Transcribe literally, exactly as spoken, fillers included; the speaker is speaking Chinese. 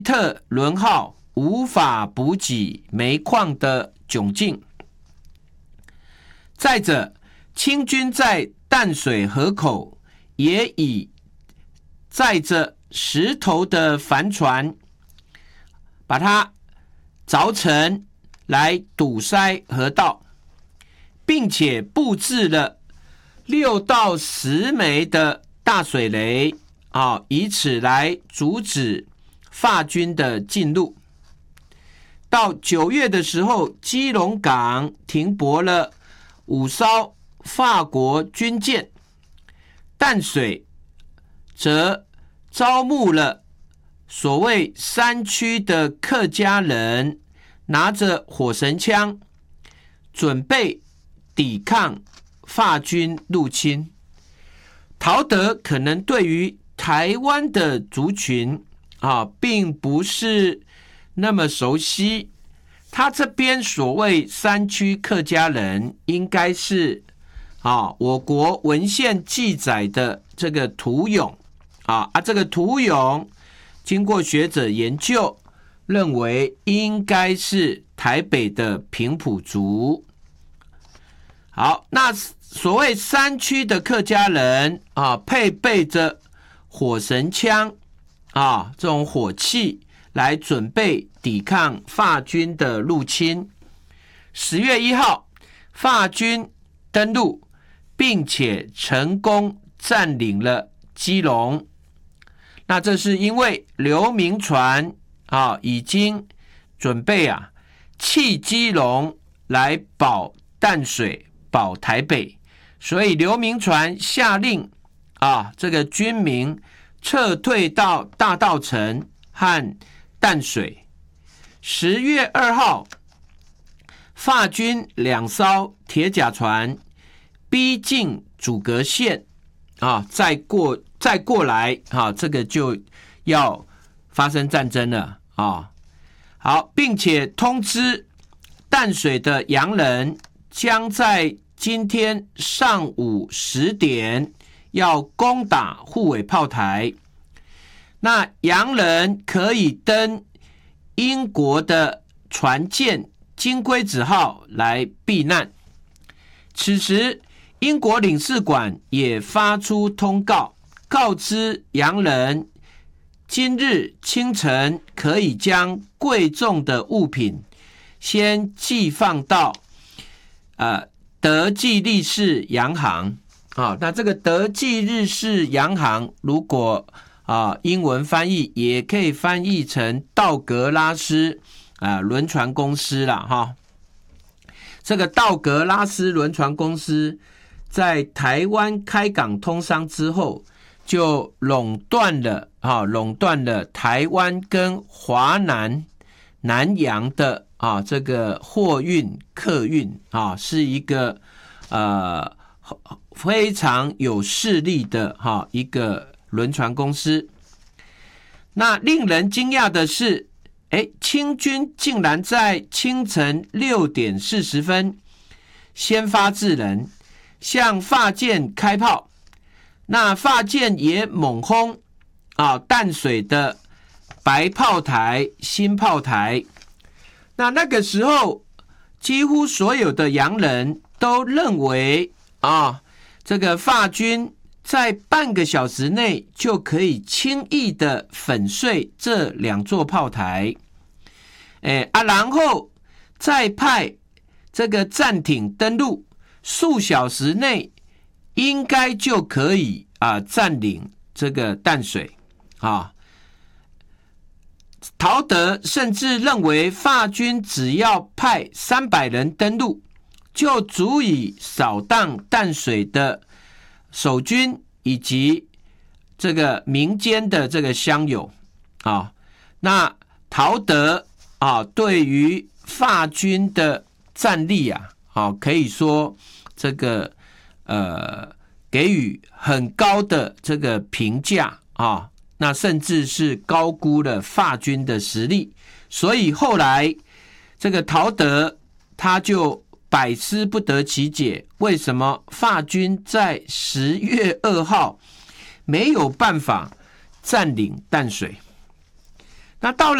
特沦耗，无法补给煤矿的窘境。再者，清军在淡水河口也以载着石头的帆船，把它凿沉来堵塞河道，并且布置了六到十枚的大水雷啊，以此来阻止法军的进入。到九月的时候，基隆港停泊了五艘法国军舰，淡水则招募了所谓山区的客家人，拿着火绳枪，准备抵抗法军入侵。陶德可能对于台湾的族群啊，并不是那么熟悉。他这边所谓山区客家人，应该是啊，我国文献记载的这个土俑啊，啊，这个土俑经过学者研究，认为应该是台北的平埔族。好，那所谓山区的客家人啊，配备着火绳枪啊，这种火器来准备抵抗法军的入侵。十月一号，法军登陆，并且成功占领了基隆。那这是因为刘铭传啊，已经准备啊弃基隆来保淡水、保台北，所以刘铭传下令啊，这个军民撤退到大稻埕和淡水。十月二号，法军两艘铁甲船逼近阻隔线啊，再过再过来啊，这个就要发生战争了啊。好，并且通知淡水的洋人将在今天上午十点要攻打护尾炮台。那洋人可以登英国的船舰金龟子号来避难。此时英国领事馆也发出通告，告知洋人今日清晨可以将贵重的物品先寄放到呃德记利士洋行啊。那这个德记利士洋行，如果啊，英文翻译也可以翻译成道格拉斯啊轮船公司啦哈。这个道格拉斯轮船公司在台湾开港通商之后，就垄断了啊，垄断了台湾跟华南、南洋的啊这个货运、客运啊，是一个呃非常有势力的哈、啊、一个轮船公司。那令人惊讶的是，哎，清军竟然在清晨六点四十分先发制人，向法舰开炮。那法舰也猛轰啊淡水的白炮台、新炮台。那那个时候，几乎所有的洋人都认为啊，这个法军在半个小时内就可以轻易的粉碎这两座炮台，哎啊，然后再派这个战艇登陆，数小时内应该就可以啊占领这个淡水啊。陶德甚至认为法军只要派三百人登陆，就足以扫荡淡水的守军以及这个民间的这个乡友啊。那陶德啊，对于法军的战力啊，啊可以说这个呃给予很高的这个评价啊。那甚至是高估了法军的实力，所以后来这个陶德他就百思不得其解，为什么法军在十月二号没有办法占领淡水？ 那到了